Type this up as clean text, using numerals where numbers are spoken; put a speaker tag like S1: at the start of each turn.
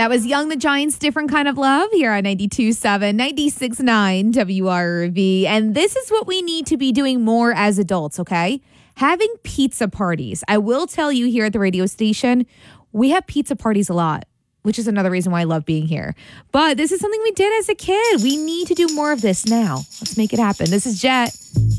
S1: That was Young the Giants, Different Kind of Love here on 92.7, 96.9 WRV. And this is what we need to be doing more as adults, okay? Having pizza parties. I will tell you here at the radio station, we have pizza parties a lot, which is another reason why I love being here. But this is something we did as a kid. We need to do more of this now. Let's make it happen. This is Jet.